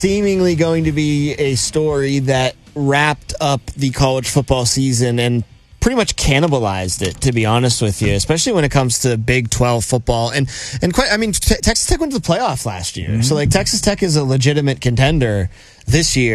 seemingly going to be a story that wrapped up the college football season and pretty much cannibalized it, to be honest with you, especially when it comes to Big 12 football. And Texas Tech went to the playoff last year. So, Texas Tech is a legitimate contender this year.